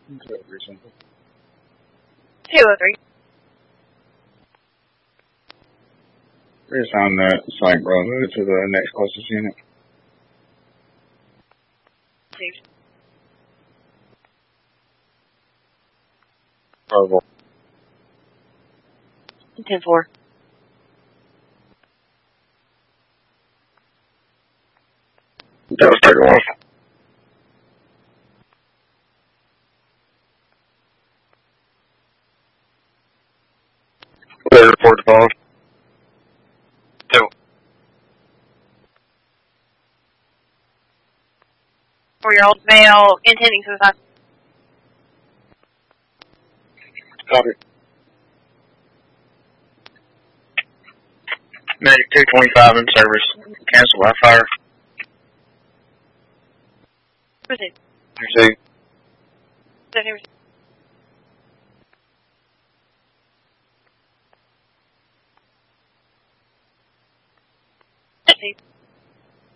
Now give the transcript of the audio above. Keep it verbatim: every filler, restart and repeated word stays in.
Reasonable. two oh three. Reassign the site brother to the next closest unit. Bravo. ten four. That was thirty-one. They report the phone. Two. Four-year-old male intending suicide. Copy. Medic two twenty-five in service. Cancel our fire. Proceed. Proceed. Proceed. Proceed.